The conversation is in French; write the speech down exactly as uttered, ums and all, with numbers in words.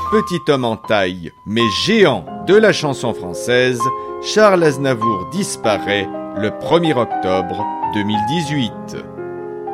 petit homme en taille, mais géant de la chanson française, Charles Aznavour disparaît le premier octobre deux mille dix-huit.